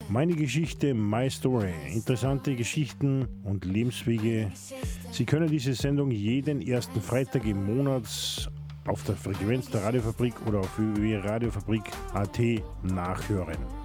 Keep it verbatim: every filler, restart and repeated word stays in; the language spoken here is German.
Meine Geschichte, My Story. Interessante Geschichten und Lebenswege. Sie können diese Sendung jeden ersten Freitag im Monat auf der Frequenz der Radiofabrik oder auf w w w punkt radiofabrik punkt a t nachhören.